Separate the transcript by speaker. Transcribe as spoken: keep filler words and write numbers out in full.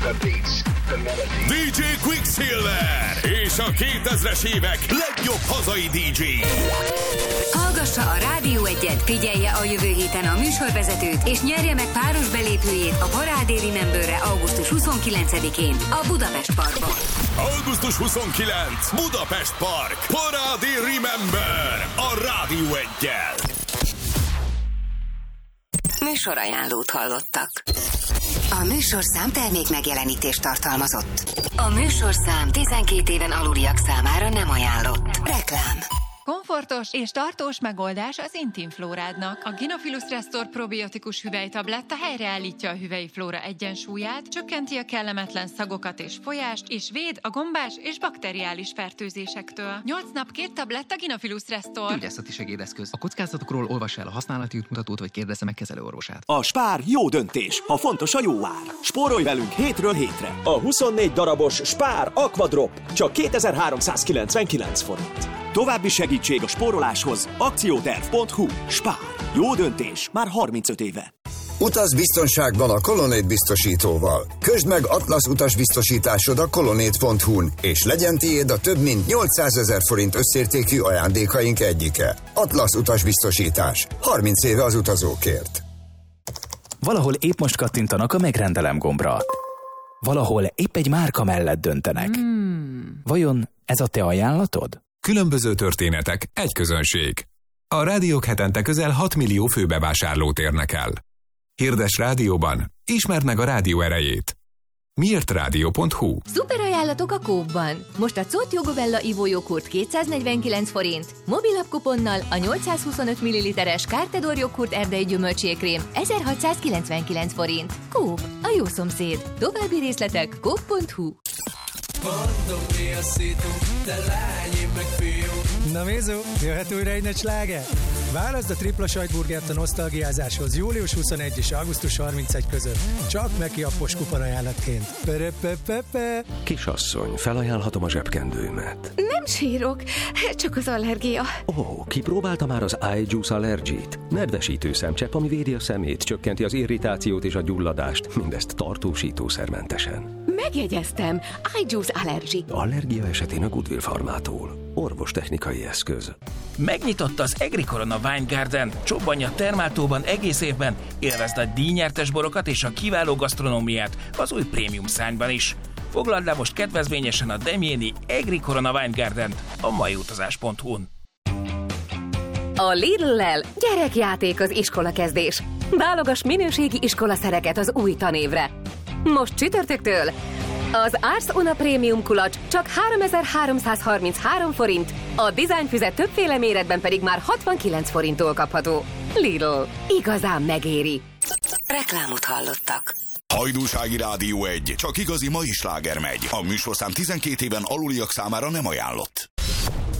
Speaker 1: dé dzsé Quicksilver és a kétezres évek legjobb hazai dé dzsé.
Speaker 2: Hallgassa a Rádió Egyet, figyelje a jövő héten a műsorvezetőt, és nyerje meg páros belépőjét a Parádé Rememberre augusztus huszonkilencedikén a Budapest Parkban.
Speaker 1: augusztus huszonkilencedike Budapest Park. Parádé Remember a Rádió Eggyel.
Speaker 2: Műsorajánlót hallottak. A műsorszám termék megjelenítést tartalmazott. A műsorszám tizenkét éven aluliak számára nem ajánlott. Reklám.
Speaker 3: Komfortos és tartós megoldás az Intimflórádnak. A Gynophilus Restore probiotikus hüvelytabletta helyreállítja a hüvelyflóra egyensúlyát, csökkenti a kellemetlen szagokat és folyást, és véd a gombás és bakteriális fertőzésektől. nyolc nap két tabletta Gynophilus Restore.
Speaker 4: Gyógyászati segédeszköz. A kockázatokról olvassa el a használati útmutatót, vagy kérdezze meg kezelőorvosát.
Speaker 5: A Spár jó döntés, ha fontos a jó ár. Spórolj velünk hétről hétre. A huszonnégy darabos Spár Aquadrop csak kétezer-háromszázkilencvenkilenc forint. További segítség a spóroláshoz akcióterv pont hu. Spár. Jó döntés már harmincöt éve.
Speaker 6: Utaz biztonságban a Colonnade biztosítóval. Közd meg Atlasz utasbiztosításod a colonnade pont hu-n, és legyen tiéd a több mint nyolcszázezer forint összértékű ajándékaink egyike. Atlasz utasbiztosítás. harminc éve az utazókért.
Speaker 7: Valahol épp most kattintanak a megrendelem gombra. Valahol épp egy márka mellett döntenek. Hmm. Vajon ez a te ajánlatod?
Speaker 8: Különböző történetek, egy közönség. A rádiók hetente közel hat millió főbevásárlót érnek el. Hirdes rádióban, ismerd meg a rádió erejét. miért rádió pont hu.
Speaker 9: Szuper ajánlatok a Coop-ban. Most a Cót Jogobella ivójoghurt kétszáznegyvenkilenc forint, mobilapp kuponnal a nyolcszázhuszonöt milliliteres Kártedor joghurt erdei gyümölcsékrém ezerhatszázkilencvenkilenc forint. Coop, a jó szomszéd. További részletek coop pont hu.
Speaker 10: Mondom, mi a szitu, te lány, én meg fiú.
Speaker 11: Na Mézó, jöhet újra egy nagy sláger? Válaszd a tripla sajtburgert a nosztalgiázáshoz július huszonegyedike és augusztus harmincegyedike között. Csak Meki appos kuponajánlatként. Perepepepe.
Speaker 12: Kisasszony, felajánlhatom a zsebkendőmet.
Speaker 13: Nem sírok, csak az allergia.
Speaker 12: Ó, oh, kipróbálta már az iJuice Allergy-t? Nedvesítő szemcsepp, ami védi a szemét, csökkenti az irritációt és a gyulladást, mindezt tartósítószermentesen.
Speaker 13: Megjegyeztem, iJuice Allergy.
Speaker 12: Allergia esetén a Goodwill Farmától. Orvostechnikai eszköz.
Speaker 14: Megnyitotta az Egri Corona Wine Garden. Csobbanj a Termáltóban egész évben. Élvezd a díjnyertes borokat és a kiváló gasztronómiát az új prémium szányban is. Foglald le most kedvezményesen a Demjéni Egri Corona Wine Garden a maiutazás pont hu-n.
Speaker 13: A Lidl-lel gyerekjáték az iskolakezdés. Válogass minőségi iskolaszereket az új tanévre. Most csütörtöktől az Ars Una Premium kulacs csak háromezer-háromszázharminchárom forint, a dizájnfüzet többféle méretben pedig már hatvankilenc forinttól kapható. Lidl. Igazán megéri.
Speaker 2: Reklámot hallottak.
Speaker 1: Hajdúsági Rádió egy. Csak igazi mai sláger megy. A műsorszám tizenkét éven aluliak számára nem ajánlott.